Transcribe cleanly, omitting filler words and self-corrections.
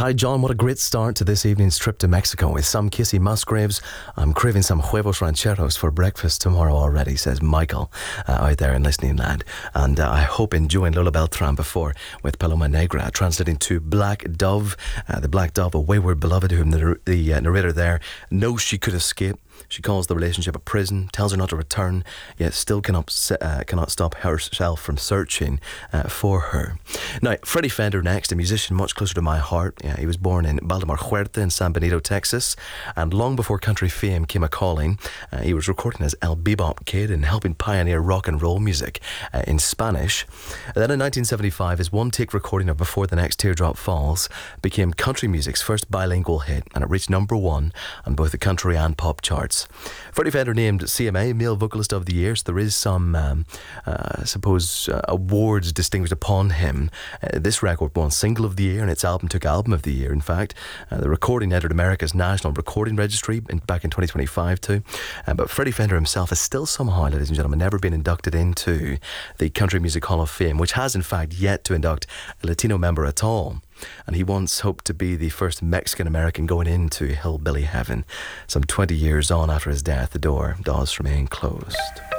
Hi John, what a great start to this evening's trip to Mexico with some Kissy Musgraves. I'm craving some huevos rancheros for breakfast tomorrow already, says Michael out there in listening land. And I hope enjoying Lola Beltran before with Paloma Negra, translating to Black Dove, the Black Dove, a wayward beloved whom the narrator there knows she could escape. She calls the relationship a prison, tells her not to return, yet still cannot stop herself from searching for her. Now, Freddie Fender next, a musician much closer to my heart. He was born in Baltimore Huerta in San Benito, Texas, and long before country fame came a-calling, he was recording as El Bebop Kid and helping pioneer rock and roll music in Spanish. Then in 1975, his one-take recording of Before the Next Teardrop Falls became country music's first bilingual hit, and it reached #1 on both the country and pop charts. Freddie Fender named CMA Male Vocalist of the Year, so there is some, awards distinguished upon him. This record won Single of the Year, and its album took Album of the Year, in fact. The recording entered America's National Recording Registry back in 2025 too. But Freddie Fender himself has still somehow, ladies and gentlemen, never been inducted into the Country Music Hall of Fame, which has in fact yet to induct a Latino member at all. And he once hoped to be the first Mexican-American going into Hillbilly Heaven. Some 20 years on after his death, the door does remain closed.